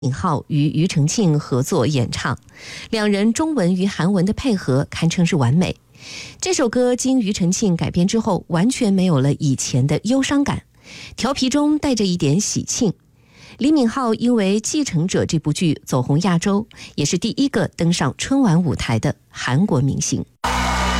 敏浩与庾澄庆合作演唱，两人中文与韩文的配合堪称是完美。这首歌经庾澄庆改编之后，完全没有了以前的忧伤感，调皮中带着一点喜庆。李敏镐因为《继承者》这部剧走红亚洲，也是第一个登上春晚舞台的韩国明星。